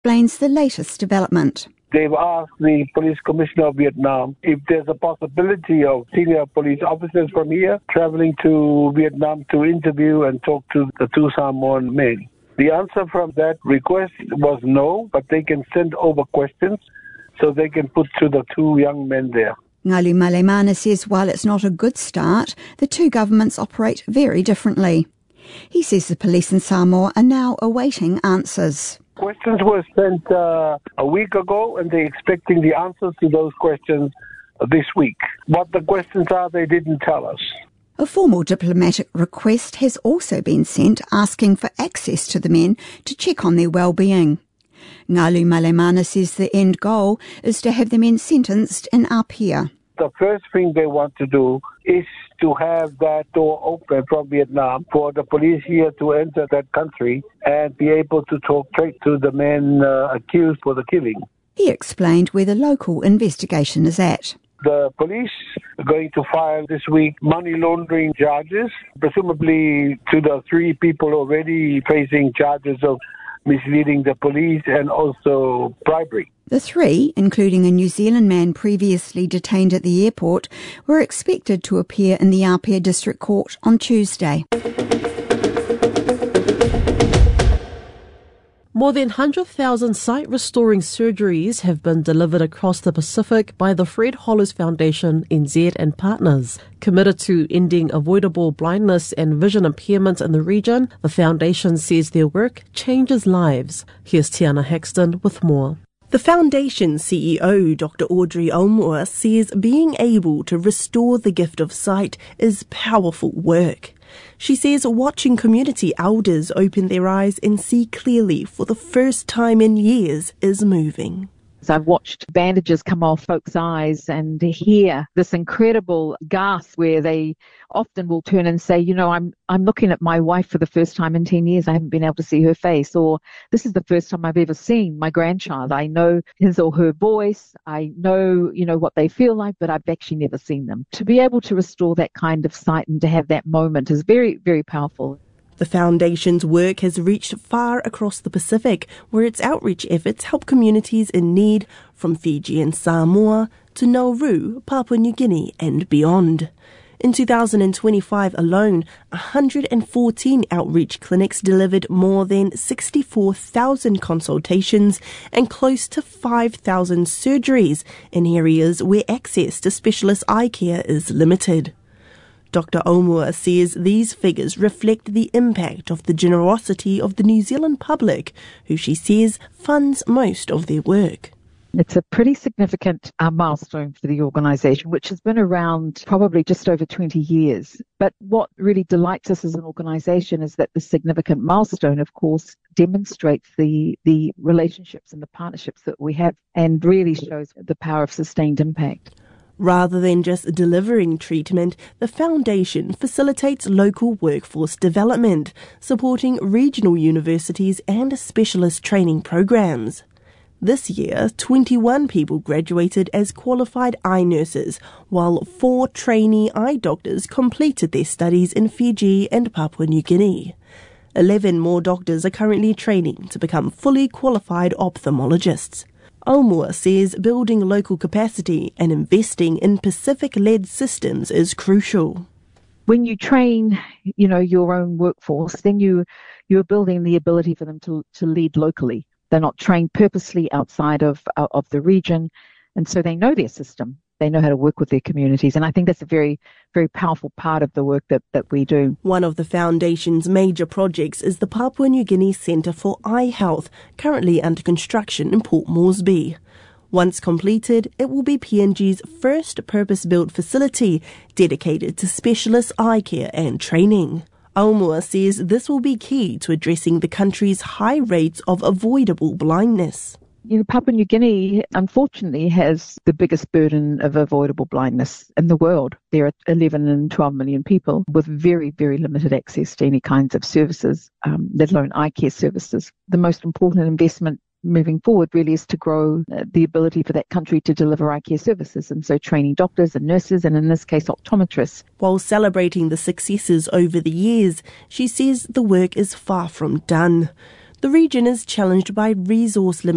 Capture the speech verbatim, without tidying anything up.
explains the latest development. They've asked the police commissioner of Vietnam if there's a possibility of senior police officers from here traveling to Vietnam to interview and talk to the two Samoan men. The answer from that request was no, but they can send over questions so they can put to the two young men there. Ngalu Malemana says while it's not a good start, the two governments operate very differently. He says the police in Samoa are now awaiting answers. Questions were sent uh, a week ago, and they're expecting the answers to those questions this week. What the questions are, they didn't tell us. A formal diplomatic request has also been sent asking for access to the men to check on their well-being. Ngalu Malemana says the end goal is to have the men sentenced in Apia. The first thing they want to do is to have that door open from Vietnam for the police here to enter that country and be able to talk straight to the men uh, accused for the killing. He explained where the local investigation is at. The police are going to file this week money laundering charges, presumably to the three people already facing charges of misleading the police and also bribery. The three, including a New Zealand man previously detained at the airport, were expected to appear in the Apia District Court on Tuesday. More than one hundred thousand sight-restoring surgeries have been delivered across the Pacific by the Fred Hollows Foundation, N Z and partners. Committed to ending avoidable blindness and vision impairment in the region, the foundation says their work changes lives. Here's Tiana Haxton with more. The Foundation's C E O, Doctor Audrey Aumua, says being able to restore the gift of sight is powerful work. She says watching community elders open their eyes and see clearly for the first time in years is moving. So I've watched bandages come off folks' eyes and to hear this incredible gasp where they often will turn and say, you know, I'm I'm looking at my wife for the first time in ten years. I haven't been able to see her face. Or this is the first time I've ever seen my grandchild. I know his or her voice. I know, you know, what they feel like, but I've actually never seen them. To be able to restore that kind of sight and to have that moment is very, very powerful. The Foundation's work has reached far across the Pacific, where its outreach efforts help communities in need from Fiji and Samoa to Nauru, Papua New Guinea and beyond. In two thousand twenty-five alone, one hundred fourteen outreach clinics delivered more than sixty-four thousand consultations and close to five thousand surgeries in areas where access to specialist eye care is limited. Doctor Aumua says these figures reflect the impact of the generosity of the New Zealand public, who she says funds most of their work. It's a pretty significant uh, milestone for the organisation, which has been around probably just over twenty years. But what really delights us as an organisation is that the significant milestone, of course, demonstrates the, the relationships and the partnerships that we have and really shows the power of sustained impact. Rather than just delivering treatment, the Foundation facilitates local workforce development, supporting regional universities and specialist training programs. This year, twenty-one people graduated as qualified eye nurses, while four trainee eye doctors completed their studies in Fiji and Papua New Guinea. Eleven more doctors are currently training to become fully qualified ophthalmologists. Aumua says building local capacity and investing in Pacific-led systems is crucial. When you train, you know, your own workforce, then you, you're building the ability for them to, to lead locally. They're not trained purposely outside of, of the region, and so they know their system. They know how to work with their communities, and I think that's a very, very powerful part of the work that, that we do. One of the Foundation's major projects is the Papua New Guinea Centre for Eye Health, currently under construction in Port Moresby. Once completed, it will be P N G's first purpose-built facility dedicated to specialist eye care and training. Aumua says this will be key to addressing the country's high rates of avoidable blindness. You know, Papua New Guinea, unfortunately, has the biggest burden of avoidable blindness in the world. There are eleven and twelve million people with very, very limited access to any kinds of services, um, let alone eye care services. The most important investment moving forward really is to grow uh, the ability for that country to deliver eye care services, and so training doctors and nurses, and in this case, optometrists. While celebrating the successes over the years, she says the work is far from done. The region is challenged by resource limitations.